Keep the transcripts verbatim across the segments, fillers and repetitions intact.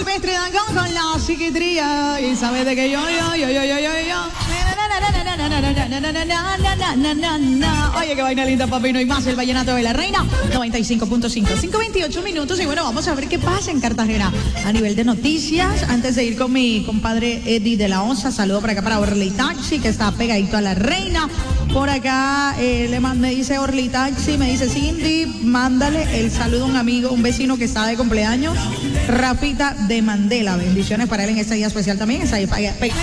Silvestre Dangón con la psiquiatría. Y sabes de que yo, yo, yo, yo, yo, yo, yo. Oye, qué vaina linda, papi, no hay más. El vallenato de la reina, noventa y cinco punto cinco. cinco veintiocho minutos y bueno, vamos a ver qué pasa en Cartagena a nivel de noticias. Antes de ir con mi compadre Eddie de la Onza, saludo por acá para Orly Taxi, que está pegadito a la reina. Por acá eh, le me dice Orly Taxi, me dice Cindy, mándale el saludo a un amigo, un vecino que está de cumpleaños, Rafita de Mandela. Bendiciones para él en este día especial también. Esa, Oye,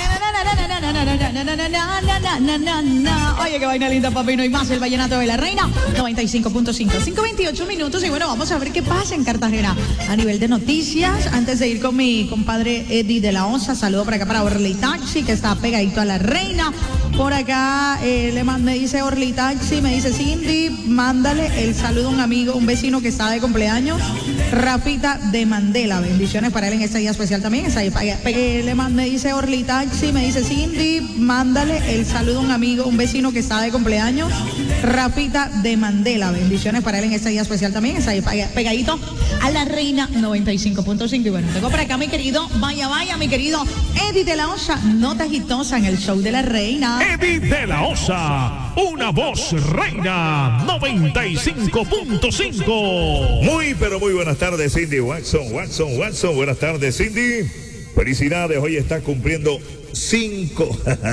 qué vaina linda, papi, no hay más. El vallenato de la reina, noventa y cinco punto cinco. cinco veintiocho minutos y bueno, vamos a ver qué pasa en Cartagena a nivel de noticias. Antes de ir con mi compadre Eddie de la Onza, saludo por acá para Orly Taxi, que está pegadito a la reina. Por acá eh, le me dice Orly Taxi, me dice Cindy, mándale el saludo a un amigo, un vecino que está de cumpleaños, Rafita de Mandela. Bendiciones para él en este día especial también. Esa, eh, le me dice Orly Taxi, me dice Cindy, mándale el saludo a un amigo, un vecino que está de cumpleaños, Rafita de Mandela. Bendiciones para él en este día especial también. Esa, pegadito a la reina, noventa y cinco punto cinco. Y bueno, tengo por acá mi querido, vaya, vaya, mi querido Eddie de la Onza, nota exitosa en el show de la reina. Eddie de la Onza, una voz reina, noventa y cinco punto cinco. Muy, pero muy buenas tardes, Cindy Watson, Watson, Watson. Buenas tardes, Cindy. Felicidades, hoy está cumpliendo cinco.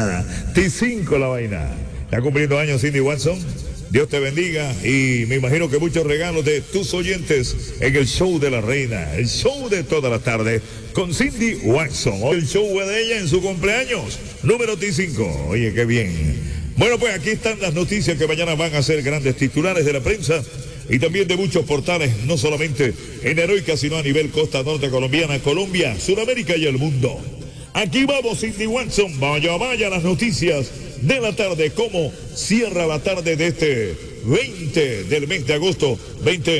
T cinco la vaina. Está cumpliendo años, Cindy Watson. Dios te bendiga y me imagino que muchos regalos de tus oyentes en el show de la reina, el show de toda la tarde con Cindy Watson. Hoy el show de ella en su cumpleaños, número T cinco. Oye, qué bien. Bueno, pues aquí están las noticias que mañana van a ser grandes titulares de la prensa y también de muchos portales, no solamente en Heroica, sino a nivel costa norte colombiana, Colombia, Sudamérica y el mundo. Aquí vamos, Cindy Watson, vaya, vaya las noticias de la tarde, cómo cierra la tarde de este veinte del mes de agosto veinte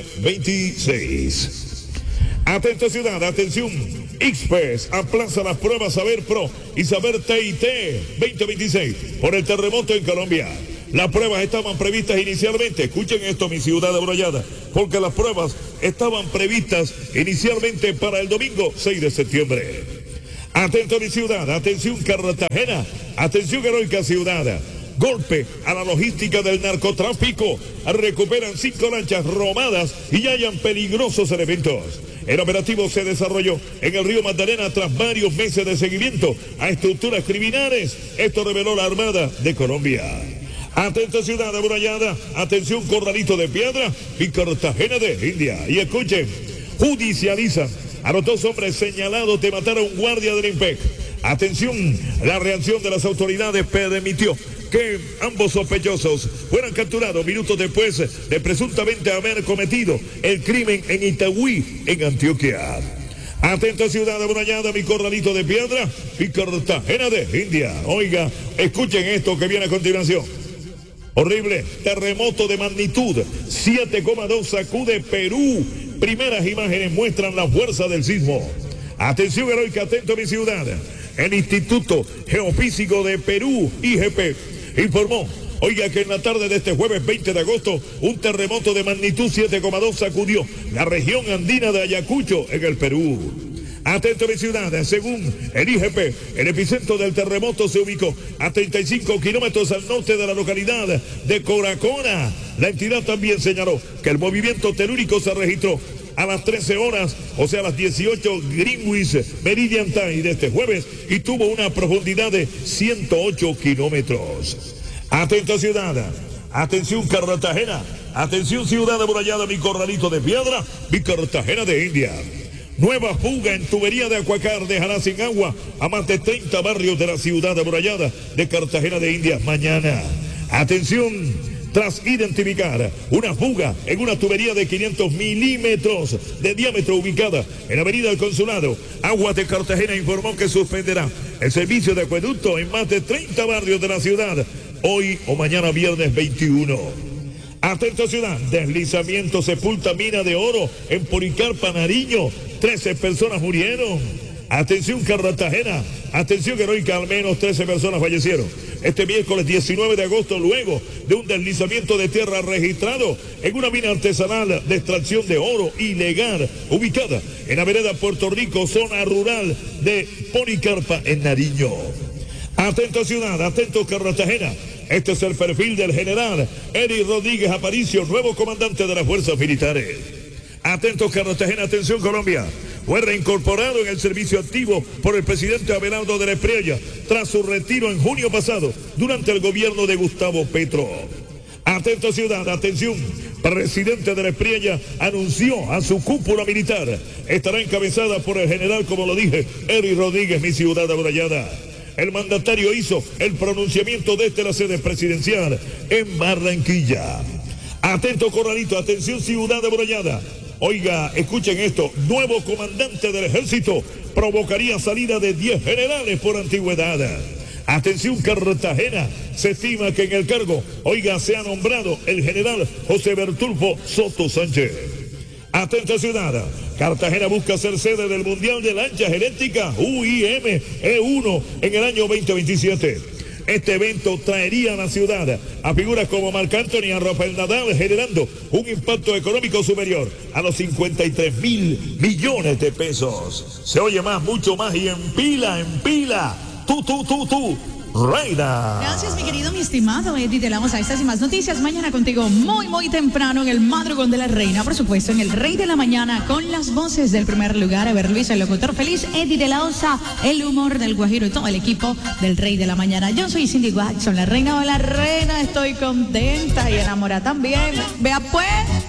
veintiséis. Atenta ciudad, atención, X-P aplaza las pruebas Saber Pro y Saber T I T veinte veintiséis por el terremoto en Colombia. Las pruebas estaban previstas inicialmente, escuchen esto mi ciudad abrollada, porque las pruebas estaban previstas inicialmente para el domingo seis de septiembre. Atento mi ciudad, atención Cartagena, atención Heroica ciudad. Golpe a la logística del narcotráfico. Recuperan cinco lanchas robadas y hallan peligrosos elementos. El operativo se desarrolló en el río Magdalena tras varios meses de seguimiento a estructuras criminales. Esto reveló la Armada de Colombia. Atento ciudad amurallada, atención Corralito de Piedra y Cartagena de India. Y escuchen, judicializan a los dos hombres señalados de matar a un guardia del IMPEC. Atención, la reacción de las autoridades permitió que ambos sospechosos fueran capturados minutos después de presuntamente haber cometido el crimen en Itagüí, en Antioquia. Atenta ciudad amurallada, mi Corralito de Piedra y Cartagena de India. Oiga, escuchen esto que viene a continuación. Horrible terremoto de magnitud siete coma dos sacude Perú. Primeras imágenes muestran la fuerza del sismo. Atención Heroica, atento a mi ciudad. El Instituto Geofísico de Perú, I G P, informó, oiga, que en la tarde de este jueves veinte de agosto, un terremoto de magnitud siete coma dos sacudió la región andina de Ayacucho, en el Perú. Atento a mi ciudad, según el I G P, el epicentro del terremoto se ubicó a treinta y cinco kilómetros al norte de la localidad de Coracora. La entidad también señaló que el movimiento telúrico se registró a las trece horas, o sea, a las dieciocho Greenwich Meridian Time de este jueves y tuvo una profundidad de ciento ocho kilómetros. Atento ciudad, atención Cartagena, atención ciudad amurallada, mi Corralito de Piedra, mi Cartagena de India. Nueva fuga en tubería de Acuacar dejará sin agua a más de treinta barrios de la ciudad amurallada de Cartagena de India mañana. Atención, tras identificar una fuga en una tubería de quinientos milímetros de diámetro ubicada en la avenida del Consulado, Aguas de Cartagena informó que suspenderá el servicio de acueducto en más de treinta barrios de la ciudad hoy o mañana viernes veintiuno. Atento ciudad, deslizamiento sepulta mina de oro en Policarpa, Nariño, trece personas murieron. Atención Cartagena, atención Heroica, al menos trece personas fallecieron este miércoles diecinueve de agosto luego de un deslizamiento de tierra registrado en una mina artesanal de extracción de oro ilegal ubicada en la vereda Puerto Rico, zona rural de Policarpa, en Nariño. Atento ciudad, atento Cartagena. Este es el perfil del general Eri Rodríguez Aparicio, nuevo comandante de las fuerzas militares. Atento Cartagena, atención Colombia. Fue reincorporado en el servicio activo por el presidente Abelardo de la Espriella tras su retiro en junio pasado durante el gobierno de Gustavo Petro. Atento ciudad, atención. Presidente de la Espriella anunció a su cúpula militar. Estará encabezada por el general, como lo dije, Eri Rodríguez, mi ciudad amurallada. El mandatario hizo el pronunciamiento desde la sede presidencial en Barranquilla. Atento Corralito, atención ciudad amurallada. Oiga, escuchen esto, nuevo comandante del ejército provocaría salida de diez generales por antigüedad. Atención Cartagena, se estima que en el cargo, oiga, se ha nombrado el general José Bertulfo Soto Sánchez. Atenta ciudad, Cartagena busca ser sede del Mundial de Lanchas Eléctricas U I M E uno en el año veinte veintisiete. Este evento traería a la ciudad a figuras como Marc Anthony y a Rafael Nadal, generando un impacto económico superior a los cincuenta y tres mil millones de pesos. Se oye más, mucho más y en pila, en pila. Tú, tú, tú, tú. Reina. Gracias, mi querido, mi estimado Eddie de la Osa. Estas y más noticias mañana contigo muy, muy temprano en el Madrugón de la Reina. Por supuesto, en el Rey de la Mañana con las voces del primer lugar. Ever Luis, el locutor feliz, Eddie de la Osa, el humor del Guajiro y todo el equipo del Rey de la Mañana. Yo soy Cindy Watson, la reina de la reina. Estoy contenta y enamorada también. Vea pues.